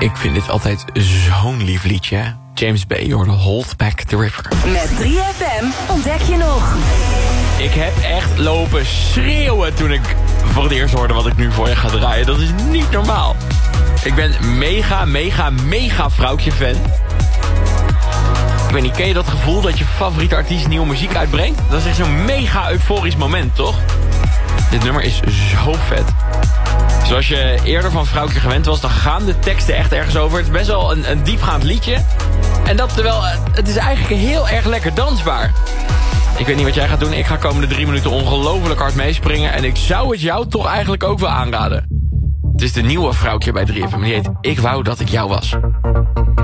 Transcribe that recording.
Ik vind dit altijd zo'n lief liedje, hè? James Bay, hoorde Hold Back the River. Met 3FM ontdek je nog. Ik heb echt lopen schreeuwen toen ik voor het eerst hoorde wat ik nu voor je ga draaien. Dat is niet normaal. Ik ben mega Vrouwtje-fan. Ik weet niet, ken je dat gevoel dat je favoriete artiest nieuwe muziek uitbrengt? Dat is echt zo'n mega euforisch moment, toch? Dit nummer is zo vet. Zoals je eerder van Vrouwtje gewend was, dan gaan de teksten echt ergens over. Het is best wel een diepgaand liedje. En dat terwijl, het is eigenlijk heel erg lekker dansbaar. Ik weet niet wat jij gaat doen. Ik ga komende 3 minuten ongelooflijk hard meespringen. En ik zou het jou toch eigenlijk ook wel aanraden. Het is de nieuwe Vrouwtje bij 3FM. Die heet Ik Wou Dat Ik Jou Was.